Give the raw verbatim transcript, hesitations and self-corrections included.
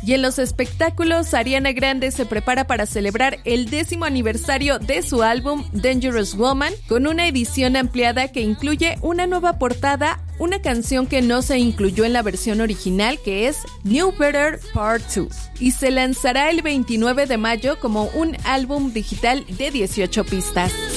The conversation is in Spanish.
Y en los espectáculos, Ariana Grande se prepara para celebrar el décimo aniversario de su álbum Dangerous Woman con una edición ampliada que incluye una nueva portada, una canción que no se incluyó en la versión original, que es New Better Part dos, y se lanzará el veintinueve de mayo como un álbum digital de dieciocho pistas.